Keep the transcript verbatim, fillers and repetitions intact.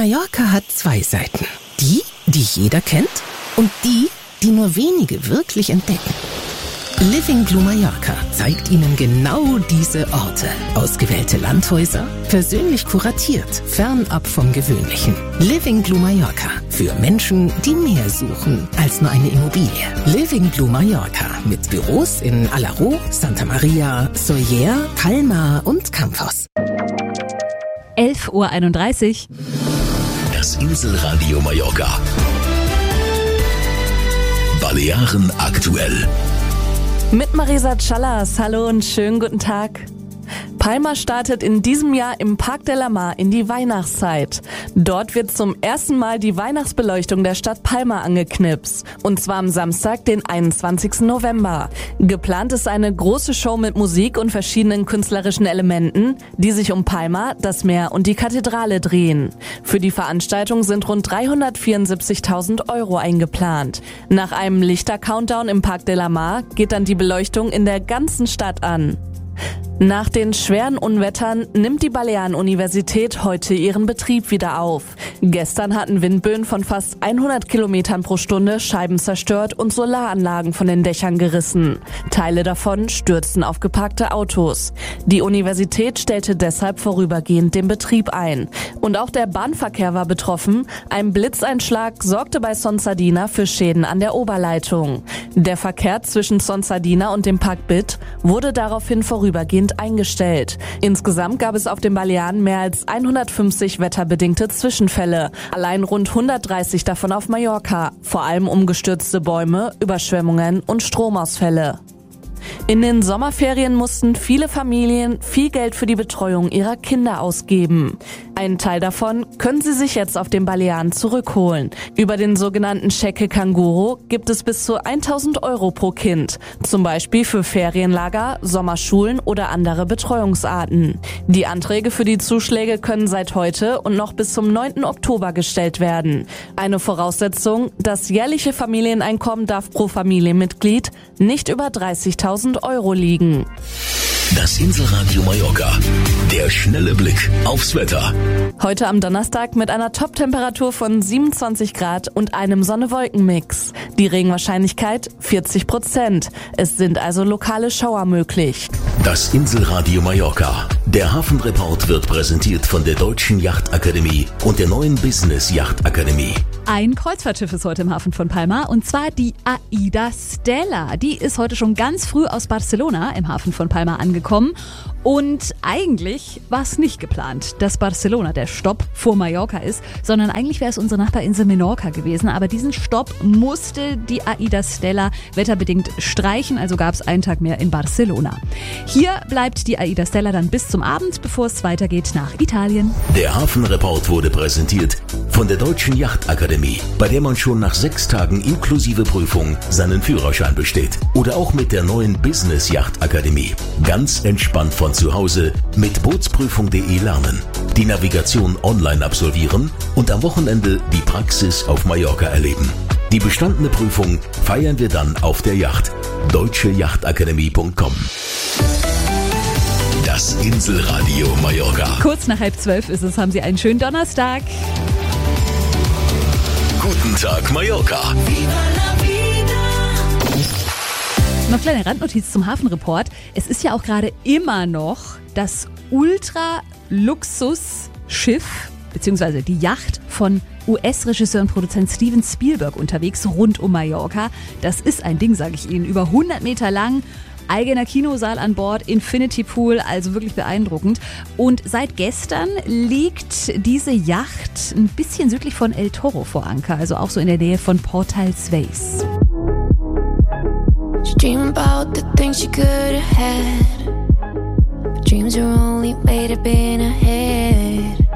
Mallorca hat zwei Seiten. Die, die jeder kennt und die, die nur wenige wirklich entdecken. Living Blue Mallorca zeigt Ihnen genau diese Orte. Ausgewählte Landhäuser, persönlich kuratiert, fernab vom Gewöhnlichen. Living Blue Mallorca. Für Menschen, die mehr suchen als nur eine Immobilie. Living Blue Mallorca. Mit Büros in Alaró, Santa Maria, Sóller, Palma und Campos. elf Uhr einunddreißig. Das Inselradio Mallorca. Balearen aktuell. Mit Marisa Callas. Hallo und schönen guten Tag. Palma startet in diesem Jahr im Parc de la Mar in die Weihnachtszeit. Dort wird zum ersten Mal die Weihnachtsbeleuchtung der Stadt Palma angeknipst. Und zwar am Samstag, den einundzwanzigsten November. Geplant ist eine große Show mit Musik und verschiedenen künstlerischen Elementen, die sich um Palma, das Meer und die Kathedrale drehen. Für die Veranstaltung sind rund dreihundertvierundsiebzigtausend Euro eingeplant. Nach einem Lichter-Countdown im Parc de la Mar geht dann die Beleuchtung in der ganzen Stadt an. Nach den schweren Unwettern nimmt die Balearen-Universität heute ihren Betrieb wieder auf. Gestern hatten Windböen von fast hundert Kilometern pro Stunde Scheiben zerstört und Solaranlagen von den Dächern gerissen. Teile davon stürzten auf geparkte Autos. Die Universität stellte deshalb vorübergehend den Betrieb ein. Und auch der Bahnverkehr war betroffen. Ein Blitzeinschlag sorgte bei Son Sardina für Schäden an der Oberleitung. Der Verkehr zwischen Son Sardina und dem Parc Bit wurde daraufhin vorübergehend eingestellt. Insgesamt gab es auf den Balearen mehr als hundertfünfzig wetterbedingte Zwischenfälle. Allein rund hundertdreißig davon auf Mallorca. Vor allem umgestürzte Bäume, Überschwemmungen und Stromausfälle. In den Sommerferien mussten viele Familien viel Geld für die Betreuung ihrer Kinder ausgeben. Einen Teil davon können sie sich jetzt auf den Balearen zurückholen. Über den sogenannten Cheque Canguro gibt es bis zu tausend Euro pro Kind. Zum Beispiel für Ferienlager, Sommerschulen oder andere Betreuungsarten. Die Anträge für die Zuschläge können seit heute und noch bis zum neunten Oktober gestellt werden. Eine Voraussetzung: das jährliche Familieneinkommen darf pro Familienmitglied nicht über dreißigtausend Euro liegen. Das Inselradio Mallorca. Der schnelle Blick aufs Wetter. Heute am Donnerstag mit einer Top-Temperatur von siebenundzwanzig Grad und einem Sonne-Wolken-Mix. Die Regenwahrscheinlichkeit vierzig Prozent. Es sind also lokale Schauer möglich. Das Inselradio Mallorca. Der Hafenreport wird präsentiert von der Deutschen Yachtakademie und der neuen Business Yachtakademie. Ein Kreuzfahrtschiff ist heute im Hafen von Palma und zwar die Aida Stella. Die ist heute schon ganz früh aus Barcelona im Hafen von Palma angekommen. Und eigentlich war es nicht geplant, dass Barcelona der Stopp vor Mallorca ist, sondern eigentlich wäre es unsere Nachbarinsel Menorca gewesen. Aber diesen Stopp musste die Aida Stella wetterbedingt streichen, also gab es einen Tag mehr in Barcelona. Hier bleibt die Aida Stella dann bis zum Abend, bevor es weitergeht nach Italien. Der Hafenreport wurde präsentiert von der Deutschen Yachtakademie, bei der man schon nach sechs Tagen inklusive Prüfung seinen Führerschein besteht. Oder auch mit der neuen Business Yachtakademie. Ganz entspannt von zu Hause mit bootsprüfung punkt de lernen, die Navigation online absolvieren und am Wochenende die Praxis auf Mallorca erleben. Die bestandene Prüfung feiern wir dann auf der Yacht. deutsche yachtakademie punkt com. Das Inselradio Mallorca. Kurz nach halb zwölf ist es, haben Sie einen schönen Donnerstag. Guten Tag Mallorca. Noch kleine Randnotiz zum Hafenreport. Es ist ja auch gerade immer noch das Ultra-Luxus-Schiff bzw. die Yacht von U S-Regisseur und Produzent Steven Spielberg unterwegs rund um Mallorca. Das ist ein Ding, sage ich Ihnen, über hundert Meter lang. Eigener Kinosaal an Bord, Infinity Pool, also wirklich beeindruckend. Und seit gestern liegt diese Yacht ein bisschen südlich von El Toro vor Anker, also auch so in der Nähe von Portal Svejs. She dreamed about the things she could have had, but dreams are only made up in her head.